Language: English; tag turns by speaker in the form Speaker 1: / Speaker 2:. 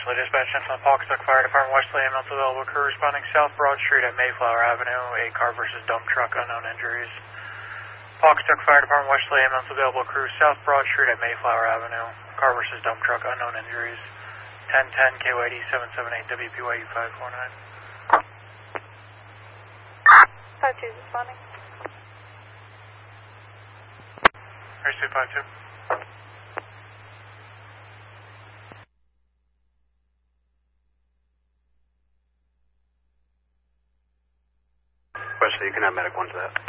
Speaker 1: Wesley Dispatch, Central Pawcatuck Fire Department, Wesley, ambulance available, crew responding South Broad Street at Mayflower Avenue, a car versus dump truck, unknown injuries. Pawcatuck Fire Department, Wesley, ambulance available, crew South Broad Street at Mayflower Avenue, car versus dump truck, unknown injuries. 1010 KYD 778 WPYU 549.
Speaker 2: 52 responding.
Speaker 1: Receive 52.
Speaker 3: Wesley, you can have medic 1 to that.